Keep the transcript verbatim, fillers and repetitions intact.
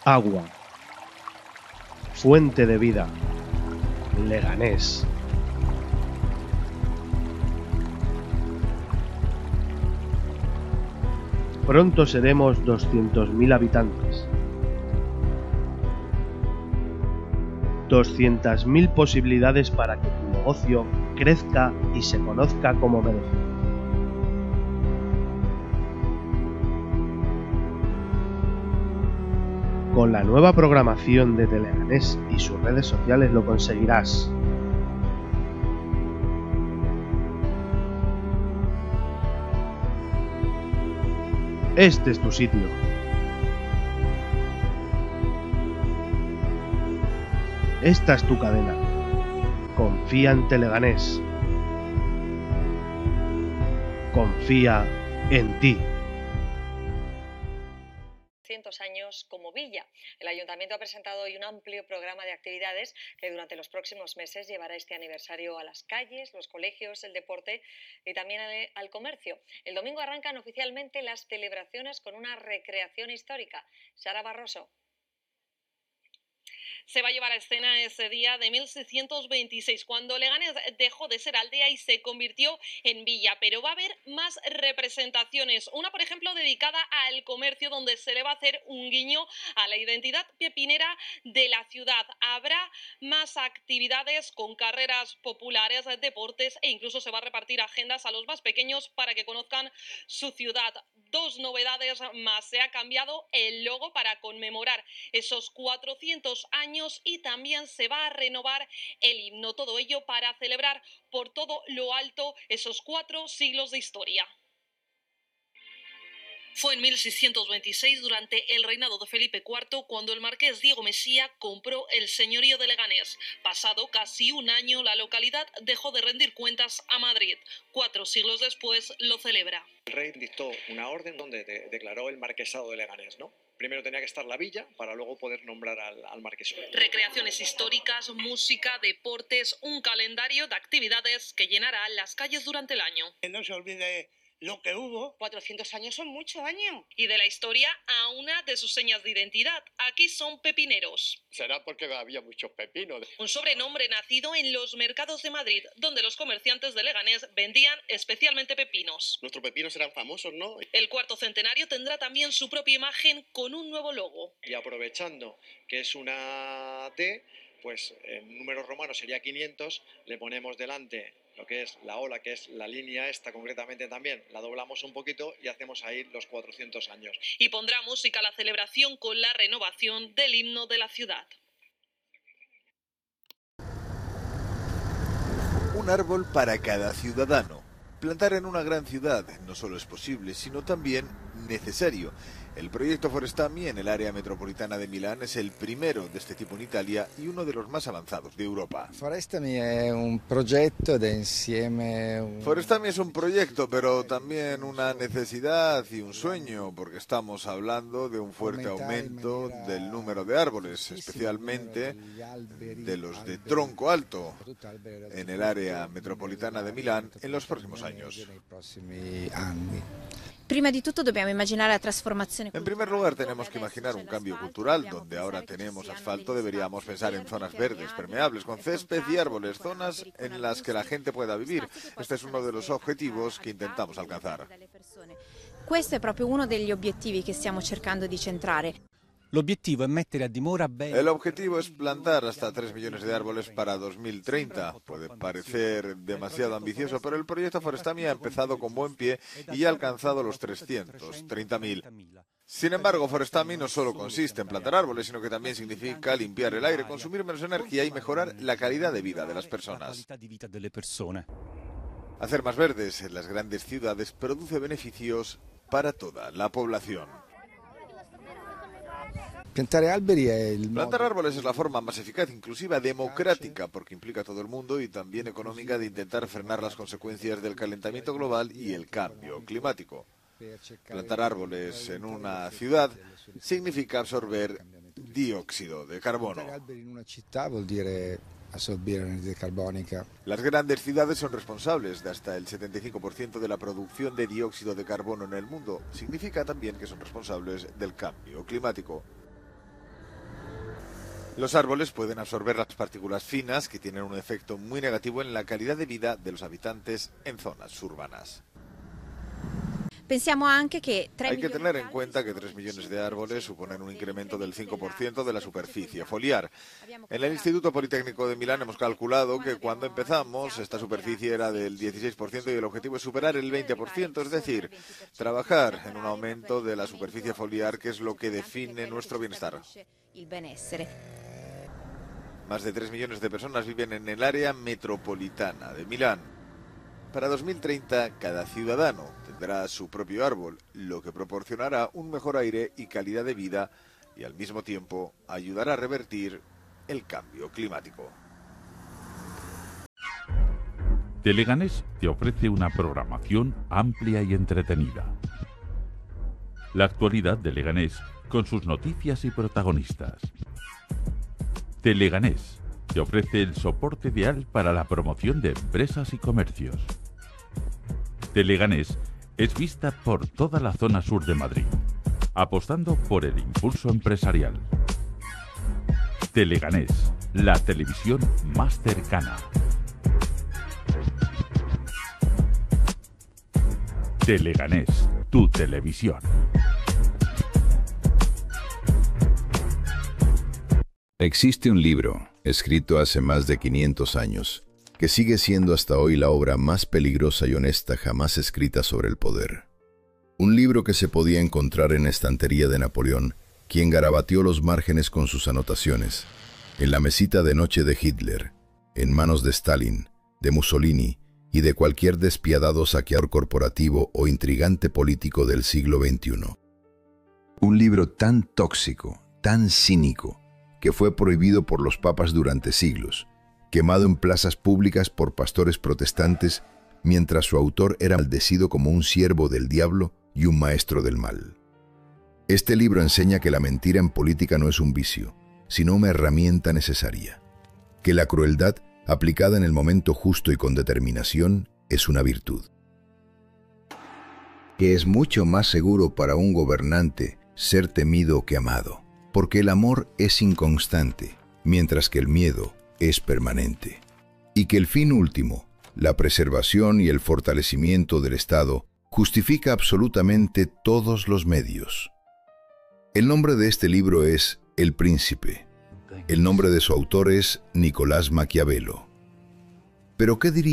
Agua, fuente de vida, Leganés. Pronto seremos doscientos mil habitantes. doscientas mil posibilidades para que tu negocio crezca y se conozca como merece. Con la nueva programación de Teleganés y sus redes sociales lo conseguirás. Este es tu sitio. Esta es tu cadena. Confía en Teleganés. Confía en ti. Años como Villa. El Ayuntamiento ha presentado hoy un amplio programa de actividades que durante los próximos meses llevará este aniversario a las calles, los colegios, el deporte y también al, al comercio. El domingo arrancan oficialmente las celebraciones con una recreación histórica. Sara Barroso. Se va a llevar a escena ese día de mil seiscientos veintiséis, cuando Leganés dejó de ser aldea y se convirtió en villa. Pero va a haber más representaciones. Una, por ejemplo, dedicada al comercio, donde se le va a hacer un guiño a la identidad pepinera de la ciudad. Habrá más actividades con carreras populares, deportes e incluso se va a repartir agendas a los más pequeños para que conozcan su ciudad. Dos novedades más. Se ha cambiado el logo para conmemorar esos cuatrocientos años y también se va a renovar el himno. Todo ello para celebrar por todo lo alto esos cuatro siglos de historia. Fue en mil seiscientos veintiséis, durante el reinado de Felipe cuarto, cuando el marqués Diego Mesía compró el señorío de Leganés. Pasado casi un año, la localidad dejó de rendir cuentas a Madrid. Cuatro siglos después lo celebra. El rey dictó una orden donde de- declaró el marquesado de Leganés, ¿no? Primero tenía que estar la villa para luego poder nombrar al, al marquesado. Recreaciones históricas, música, deportes, un calendario de actividades que llenará las calles durante el año. Que no se olvide lo que hubo. cuatrocientos años son muchos años. Y de la historia a una de sus señas de identidad. Aquí son pepineros. Será porque había muchos pepinos. Un sobrenombre nacido en los mercados de Madrid, donde los comerciantes de Leganés vendían especialmente pepinos. Nuestros pepinos eran famosos, ¿no? El cuarto centenario tendrá también su propia imagen con un nuevo logo. Y aprovechando que es una D, pues en números romanos sería quinientos, le ponemos delante lo que es la ola, que es la línea esta concretamente también, la doblamos un poquito y hacemos ahí los cuatrocientos años. Y pondrá música a la celebración con la renovación del himno de la ciudad. Un árbol para cada ciudadano. Plantar en una gran ciudad no solo es posible, sino también necesario. El proyecto Forestami en el área metropolitana de Milán es el primero de este tipo en Italia y uno de los más avanzados de Europa. Forestami è un progetto de insieme... Un... Forestami es un proyecto, pero también una necesidad y un sueño, porque estamos hablando de un fuerte aumento del número de árboles, especialmente de los de tronco alto, en el área metropolitana de Milán en los próximos años. Prima di tutto dobbiamo immaginare la trasformazione. En primer lugar tenemos que imaginar un cambio cultural. Donde ahora tenemos asfalto deberíamos pensar en zonas verdes, permeables, con césped y árboles, zonas en las que la gente pueda vivir. Este es uno de los objetivos que intentamos alcanzar. Questo è proprio uno degli obiettivi che stiamo cercando di centrare. L'obiettivo è mettere a dimora bene. El objetivo es plantar hasta tres millones de árboles para dos mil treinta. Puede parecer demasiado ambicioso, pero el proyecto Forestami ha empezado con buen pie y ya ha alcanzado los trescientos treinta mil. Sin embargo, Forestami no solo consiste en plantar árboles, sino que también significa limpiar el aire, consumir menos energía y mejorar la calidad de vida de las personas. Hacer más verdes en las grandes ciudades produce beneficios para toda la población. Piantare alberi è il Plantar árboles es la forma más eficaz, inclusiva, democrática, porque implica a todo el mundo, y también económica, de intentar frenar las consecuencias del calentamiento global y el cambio climático. Plantar árboles en una ciudad significa absorber dióxido de carbono. Piantare alberi in una città vuol dire assorbire l'anidride carbonica. Las grandes ciudades son responsables de hasta el setenta y cinco por ciento de la producción de dióxido de carbono en el mundo. Significa también que son responsables del cambio climático. Los árboles pueden absorber las partículas finas que tienen un efecto muy negativo en la calidad de vida de los habitantes en zonas urbanas. Pensiamo anche che Hay que tener en cuenta que tres millones de árboles suponen un incremento del cinco por ciento de la superficie foliar. En el Instituto Politécnico de Milán hemos calculado que cuando empezamos esta superficie era del dieciséis por ciento y el objetivo es superar el veinte por ciento, es decir, trabajar en un aumento de la superficie foliar, que es lo que define nuestro bienestar. Más de tres millones de personas viven en el área metropolitana de Milán. Para dos mil treinta, cada ciudadano tendrá su propio árbol, lo que proporcionará un mejor aire y calidad de vida y al mismo tiempo ayudará a revertir el cambio climático. Teleganés te ofrece una programación amplia y entretenida. La actualidad de Leganés con sus noticias y protagonistas. Teleganés te ofrece el soporte ideal para la promoción de empresas y comercios. Teleganés es vista por toda la zona sur de Madrid, apostando por el impulso empresarial. Teleganés, la televisión más cercana. Teleganés, tu televisión. Existe un libro, escrito hace más de quinientos años, que sigue siendo hasta hoy la obra más peligrosa y honesta jamás escrita sobre el poder. Un libro que se podía encontrar en la estantería de Napoleón, quien garabateó los márgenes con sus anotaciones, en la mesita de noche de Hitler, en manos de Stalin, de Mussolini y de cualquier despiadado saqueador corporativo o intrigante político del siglo veintiuno. Un libro tan tóxico, tan cínico, que fue prohibido por los papas durante siglos, quemado en plazas públicas por pastores protestantes, mientras su autor era maldecido como un siervo del diablo y un maestro del mal. Este libro enseña que la mentira en política no es un vicio, sino una herramienta necesaria, que la crueldad, aplicada en el momento justo y con determinación, es una virtud, que es mucho más seguro para un gobernante ser temido que amado, porque el amor es inconstante, mientras que el miedo es permanente, y que el fin último, la preservación y el fortalecimiento del Estado, justifica absolutamente todos los medios. El nombre de este libro es El Príncipe. El nombre de su autor es Nicolás Maquiavelo. ¿Pero qué diría